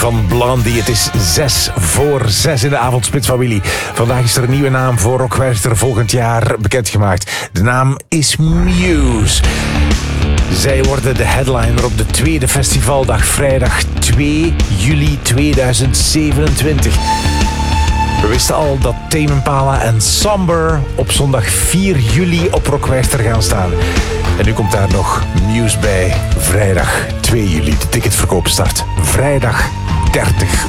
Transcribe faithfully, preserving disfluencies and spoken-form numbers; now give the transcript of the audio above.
van Blondie. Het is zes voor zes in de avondspitsfamilie. Vandaag is er een nieuwe naam voor Rockwerchter volgend jaar bekendgemaakt. De naam is Muse. Zij worden de headliner op de tweede festivaldag, vrijdag twee juli tweeduizend zevenentwintig. We wisten al dat Tame Impala en Somber op zondag vier juli op Rockwerchter gaan staan. En nu komt daar nog Muse bij. Vrijdag twee juli. De ticketverkoop start vrijdag dertig